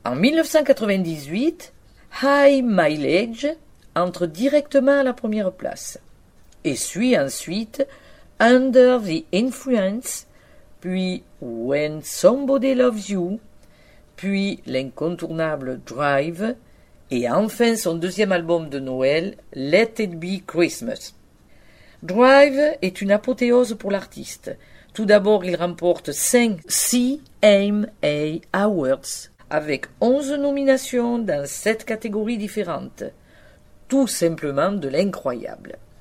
En 1998, High Mileage entre directement à la première place et suit ensuite Under the Influence, puis When Somebody Loves You, puis l'incontournable Drive, et enfin son deuxième album de Noël, Let It Be Christmas. Drive est une apothéose pour l'artiste. Tout d'abord, il remporte 5 CMA Awards, avec 11 nominations dans 7 catégories différentes. Tout simplement de l'incroyable.